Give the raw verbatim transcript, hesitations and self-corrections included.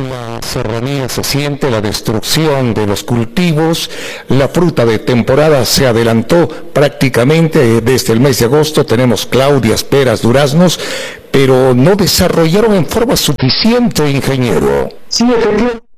la serranía se siente la destrucción de los cultivos, la fruta de temporada se adelantó prácticamente desde el mes de agosto, tenemos claudias, peras, duraznos, pero no desarrollaron en forma suficiente, ingeniero. Sí, efectivamente.